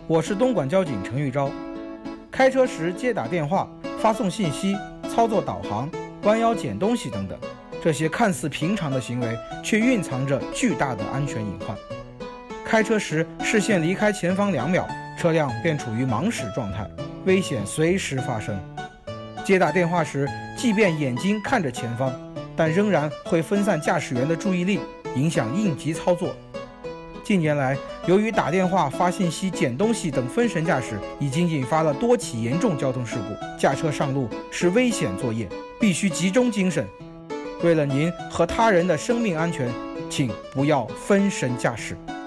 我是东莞交警陈玉昭。开车时接打电话、发送信息、操作导航、弯腰捡东西等等，这些看似平常的行为，却蕴藏着巨大的安全隐患。开车时视线离开前方2秒，车辆便处于盲驶状态，危险随时发生。接打电话时，即便眼睛看着前方，但仍然会分散驾驶员的注意力，影响应急操作。近年来，由于打电话、发信息、捡东西等分神驾驶，已经引发了多起严重交通事故。驾车上路是危险作业，必须集中精神。为了您和他人的生命安全，请不要分神驾驶。